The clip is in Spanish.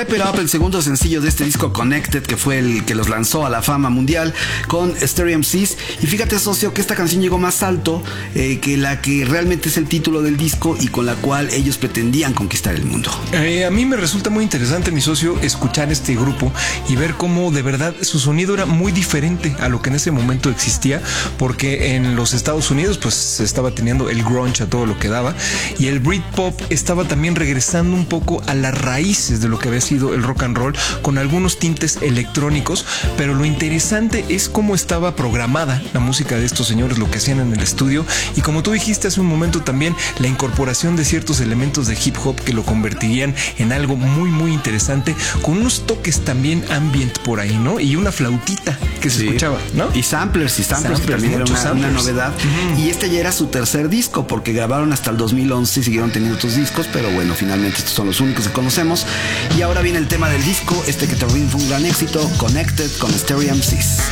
Step It Up, el segundo sencillo de este disco Connected, que fue el que los lanzó a la fama mundial con Stereo MCs. Y fíjate, socio, que esta canción llegó más alto que la que realmente es el título del disco y con la cual ellos pretendían conquistar el mundo. A mí me resulta muy interesante, mi socio, escuchar este grupo y ver cómo de verdad su sonido era muy diferente a lo que en ese momento existía, porque en los Estados Unidos pues se estaba teniendo el grunge a todo lo que daba, y el Britpop estaba también regresando un poco a las raíces de lo que había sido el rock and roll, con algunos tintes electrónicos. Pero lo interesante es cómo estaba programada la música de estos señores, lo que hacían en el estudio, y como tú dijiste hace un momento también, la incorporación de ciertos elementos de hip hop que lo convertirían en algo muy muy interesante, con unos toques también ambient por ahí, ¿no? Y una flautita que se escuchaba, ¿no? Y samplers que también era una novedad. Y este ya era su tercer disco, porque grabaron hasta el 2011 y siguieron teniendo otros discos, pero bueno, finalmente estos son los únicos que conocemos. Y ahora viene el tema del disco, este que también fue un gran éxito, Connected con Stereo MCs.